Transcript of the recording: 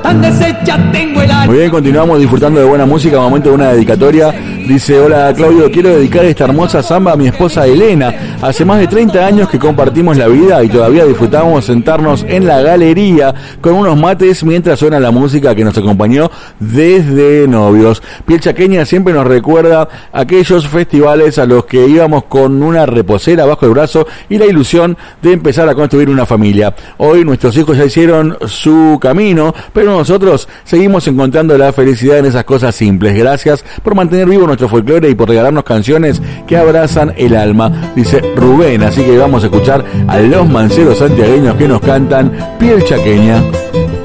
tan deshecha tengo el alma. Muy bien, continuamos disfrutando de buena música. Momento de una dedicatoria. Dice: hola Claudio, quiero dedicar esta hermosa samba a mi esposa Elena. Hace más de 30 años que compartimos la vida y todavía disfrutamos sentarnos en la galería con unos mates mientras suena la música que nos acompañó desde novios. Piel Chaqueña siempre nos recuerda aquellos festivales a los que íbamos con una reposera bajo el brazo y la ilusión de empezar a construir una familia. Hoy nuestros hijos ya hicieron su camino, pero nosotros seguimos encontrando la felicidad en esas cosas simples. Gracias por mantener vivo nuestro folclore y por regalarnos canciones que abrazan el alma, dice Rubén. Así que vamos a escuchar a los manceros santiagueños que nos cantan Piel Chaqueña.